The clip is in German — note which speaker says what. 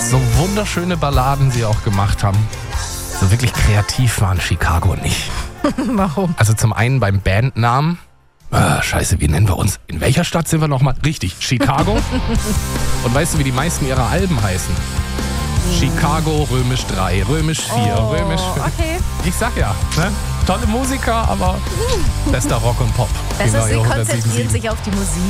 Speaker 1: so wunderschöne Balladen sie auch gemacht haben. So wirklich kreativ waren Chicago nicht.
Speaker 2: Warum?
Speaker 1: Also zum einen beim Bandnamen. Scheiße, wie nennen wir uns? In welcher Stadt sind wir nochmal? Richtig, Chicago. Und weißt du, wie die meisten ihrer Alben heißen? Chicago, Römisch 3, Römisch 4, Römisch 5.
Speaker 2: Okay.
Speaker 1: Ich sag ja, ne? Tolle Musiker, aber bester Rock und Pop.
Speaker 2: Besser,
Speaker 1: Wie
Speaker 2: sie
Speaker 1: Mario
Speaker 2: konzentrieren
Speaker 1: 177.
Speaker 2: sich auf die Musik.